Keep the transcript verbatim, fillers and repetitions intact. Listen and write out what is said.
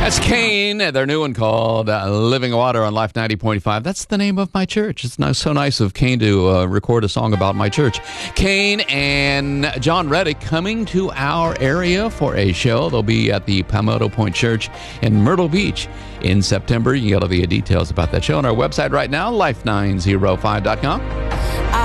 That's Kane, their new one called uh, Living Water on Life ninety point five. That's the name of my church. It's nice, so nice of Kane to uh, record a song about my church. Kane and John Reddick coming to our area for a show. They'll be at the Palmetto Point Church in Myrtle Beach in September. You can get all the details about that show on our website right now, life nine oh five dot com.